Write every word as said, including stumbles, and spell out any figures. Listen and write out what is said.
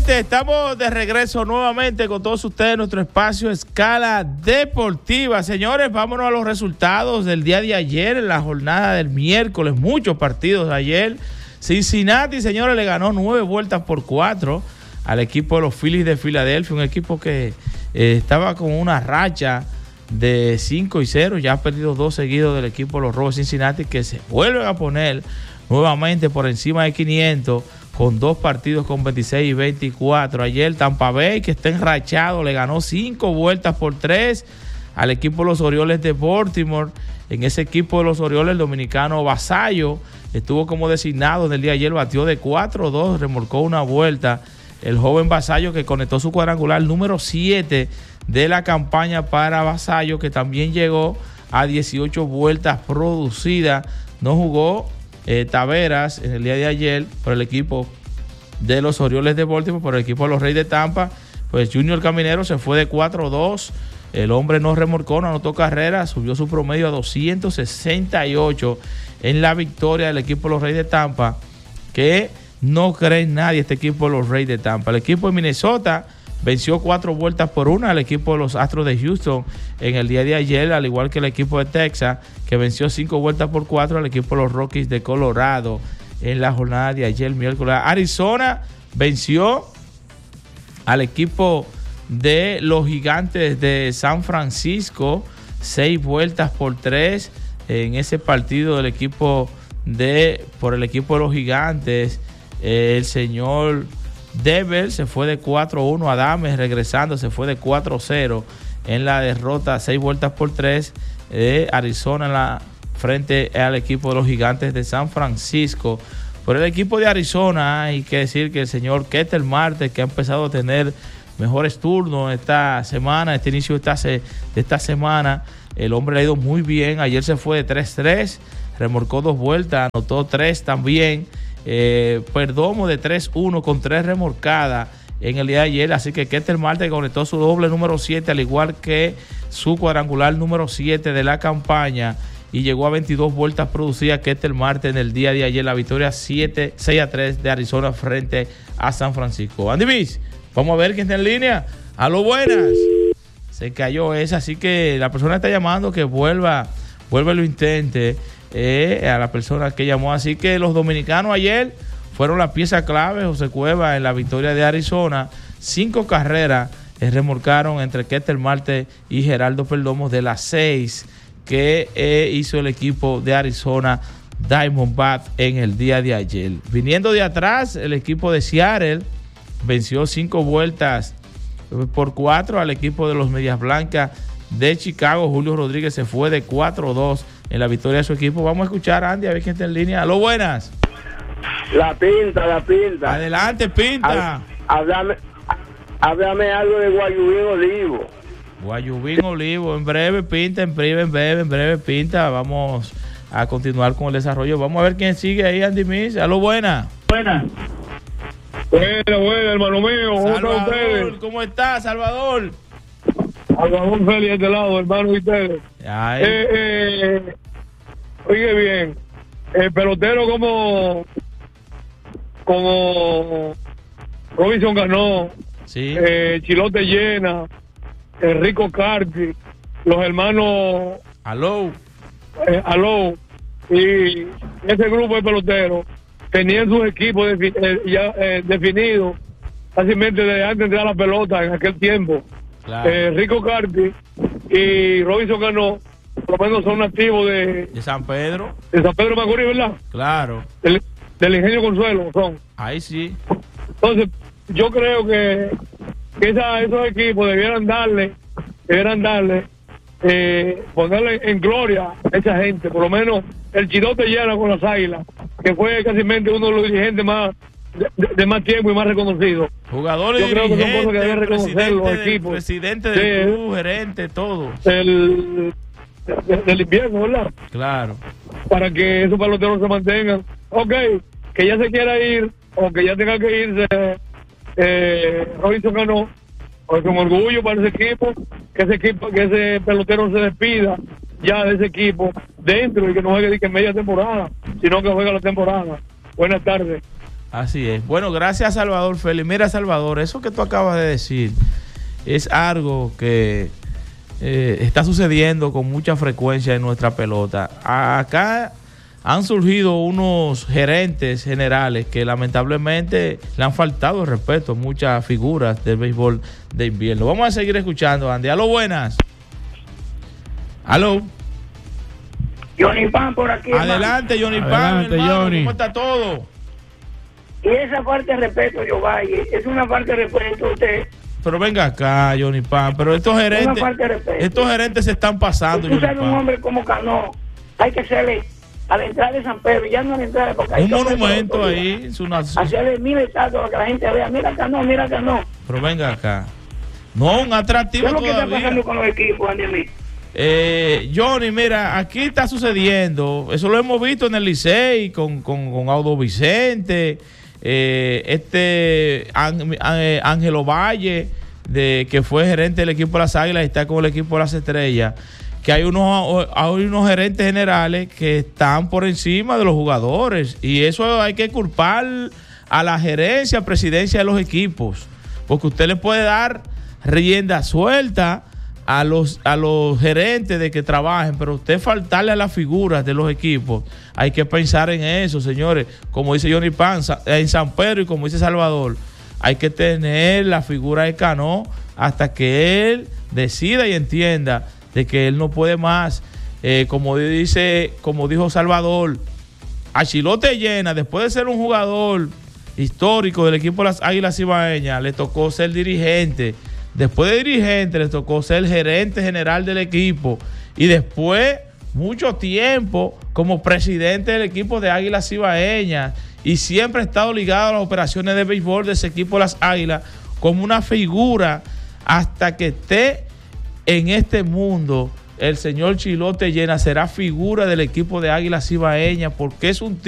gente, estamos de regreso nuevamente con todos ustedes en nuestro espacio Escala Deportiva. Señores, vámonos a los resultados del día de ayer, en la jornada del miércoles, muchos partidos de ayer. Cincinnati, señores, le ganó nueve vueltas por cuatro al equipo de los Phillies de Filadelfia, un equipo que eh, estaba con una racha de cinco y cero, ya ha perdido dos seguidos del equipo de los Rojos de Cincinnati, que se vuelven a poner nuevamente por encima de quinientos, con dos partidos con veintiséis y veinticuatro. Ayer Tampa Bay, que está enrachado, le ganó cinco vueltas por tres al equipo de los Orioles de Baltimore. En ese equipo de los Orioles, el dominicano Vasallo estuvo como designado en el día de ayer, batió de cuatro dos, remolcó una vuelta. El joven Vasallo, que conectó su cuadrangular número siete de la campaña para Vasallo, que también llegó a dieciocho vueltas producidas. No jugó Eh, Taveras en el día de ayer por el equipo de los Orioles de Baltimore, por el equipo de los Reyes de Tampa. Pues Junior Caminero se fue de cuatro dos, el hombre no remolcó, no anotó carrera, subió su promedio a doscientos sesenta y ocho en la victoria del equipo de los Reyes de Tampa, que no cree en nadie este equipo de los Reyes de Tampa. El equipo de Minnesota venció cuatro vueltas por una al equipo de los Astros de Houston en el día de ayer, al igual que el equipo de Texas, que venció cinco vueltas por cuatro al equipo de los Rockies de Colorado en la jornada de ayer, miércoles. Arizona venció al equipo de los Gigantes de San Francisco, seis vueltas por tres en ese partido del equipo de, por el equipo de los Gigantes. Eh, el señor Devers se fue de cuatro uno, Adames regresando se fue de cuatro cero en la derrota, seis vueltas por tres de Arizona en la, frente al equipo de los Gigantes de San Francisco. Por el equipo de Arizona hay que decir que el señor Ketel Marte, que ha empezado a tener mejores turnos esta semana, este inicio de esta, se, de esta semana, el hombre le ha ido muy bien. Ayer se fue de tres tres, remolcó dos vueltas, anotó tres también. Eh, Perdomo de tres uno con tres remolcadas en el día de ayer, así que Ketel Marte conectó su doble número siete, al igual que su cuadrangular número siete de la campaña, y llegó a veintidós vueltas producidas Ketel Marte en el día de ayer, la victoria siete, seis a tres de Arizona frente a San Francisco. Andy Bis, vamos a ver quién está en línea. A lo buenas, se cayó esa, así que la persona está llamando que vuelva, vuelva y lo intente. Eh, a la persona que llamó. Así que los dominicanos ayer fueron la pieza clave. José Cueva en la victoria de Arizona, cinco carreras eh, remolcaron entre Ketel Marte y Geraldo Perdomo de las seis que eh, hizo el equipo de Arizona Diamondbacks en el día de ayer. Viniendo de atrás, el equipo de Seattle venció cinco vueltas por cuatro al equipo de los Medias Blancas de Chicago. Julio Rodríguez se fue de cuatro dos en la victoria de su equipo. Vamos a escuchar a Andy, a ver quién está en línea. Aló, buenas. La pinta, la pinta. Adelante, pinta. Háblame, háblame algo de Guayubín Olivo. Guayubín Olivo, en breve, pinta, en breve, en breve, en breve, pinta. Vamos a continuar con el desarrollo. Vamos a ver quién sigue ahí, Andy Miss. Aló, buenas. Buenas. Buena, buena, hermano mío. ¿Cómo están ustedes? ¿Cómo está, Salvador? Salvador Félix de este lado, hermano, y ustedes. Eh, eh, oye bien, el pelotero como como Robinson Ganó, sí. eh, Chilote Llena, Enrico Carti, los hermanos Aló, eh, Aló, y ese grupo de peloteros tenían sus equipos defi eh, ya eh, definidos fácilmente desde antes de entrar a la pelota en aquel tiempo. Claro. Eh, Rico Carti y Robinson Ganó, por lo menos son nativos de, de San Pedro. De San Pedro Macorís, ¿verdad? Claro. Del, del Ingenio Consuelo son. Ahí sí. Entonces, yo creo que, que esa, esos equipos debieran darle, debieran darle, eh, ponerle en gloria a esa gente. Por lo menos el Chidote Llena con las Águilas, que fue casi uno de los dirigentes más De, de, de más tiempo y más reconocido. Jugadores, yo creo que son cosas que deben reconocer los del, equipos. Presidente del de, club, gerente, todo. Del, de, del invierno, ¿verdad? Claro. Para que esos peloteros se mantengan. Ok, que ya se quiera ir o que ya tenga que irse eh, Robinson Ganó, pues con orgullo para ese equipo, que ese equipo, que ese pelotero se despida ya de ese equipo dentro y que no juegue que en media temporada, sino que juegue la temporada. Buenas tardes. Así es. Bueno, gracias Salvador Félix. Mira, Salvador, eso que tú acabas de decir es algo que eh, está sucediendo con mucha frecuencia en nuestra pelota. Acá han surgido unos gerentes generales que lamentablemente le han faltado el respeto a muchas figuras del béisbol de invierno. Vamos a seguir escuchando, Andy. Aló, buenas. Aló. Johnny Pan por aquí. Adelante, hermano. Johnny Pan, Adelante, hermano. Johnny. ¿Cómo está todo? Y esa parte de respeto, yo Valle, es una parte de respeto a usted. Pero venga acá, Johnny Pan. Pero estos gerentes, Una parte de respeto. estos gerentes se están pasando. Tú Johnny sabes, un Pan. hombre como Cano, hay que hacerle a la entrada de San Pedro, ya no a la entrada de Boca. Un monumento ahí. Es una... Hacerle mil estatuas para que la gente vea, mira Cano, mira Cano. Pero venga acá. No, un atractivo ¿Qué es lo que está todavía. pasando con los equipos, Andy? Eh, Johnny, mira, aquí está sucediendo, eso lo hemos visto en el Licey con, con, con Audo Vicente, eh, este Ángel Ángelo Valle, de, que fue gerente del equipo de las Águilas y está con el equipo de las Estrellas, que hay unos, hay unos gerentes generales que están por encima de los jugadores, y eso hay que culpar a la gerencia, presidencia de los equipos, porque usted le puede dar rienda suelta a los a los gerentes de que trabajen, pero usted faltarle a las figuras de los equipos. Hay que pensar en eso, señores. Como dice Johnny Pan, en San Pedro, y como dice Salvador, hay que tener la figura de Cano hasta que él decida y entienda de que él no puede más. Eh, como dice, como dijo Salvador, a Chilote Llena, después de ser un jugador histórico del equipo de las Águilas Cibaeñas, le tocó ser dirigente. Después de dirigente, le tocó ser gerente general del equipo. Y después, mucho tiempo, como presidente del equipo de Águilas Cibaeñas. Y siempre ha estado ligado a las operaciones de béisbol de ese equipo de las Águilas, como una figura hasta que esté en este mundo. El señor Chilote Llena será figura del equipo de Águilas Cibaeñas, porque es un tipo